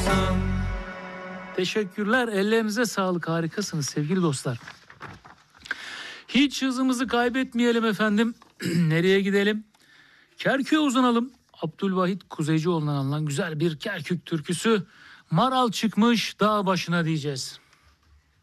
Teşekkürler. Ellerinize sağlık. Harikasınız sevgili dostlar. Hiç hızımızı kaybetmeyelim efendim. Nereye gidelim? Kerkük'e uzanalım. Abdülvahit Kuzeycioğlu'ndan alınan güzel bir Kerkük türküsü. Maral çıkmış dağ başına diyeceğiz.